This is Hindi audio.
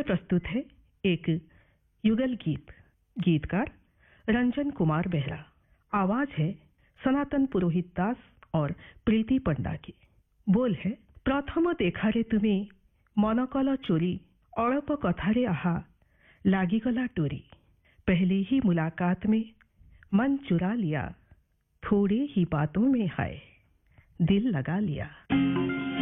समय प्रस्तुत है एक युगल गीत। गीतकार रंजन कुमार बेहरा। आवाज है सनातन पुरोहित दास और प्रीति पंडा की। बोल है प्रथम देखारे तुम्हें मन कल चोरी, अल्प कथारे आहा लागिगला टोरी। पहली ही मुलाकात में मन चुरा लिया, थोड़े ही बातों में हाय दिल लगा लिया।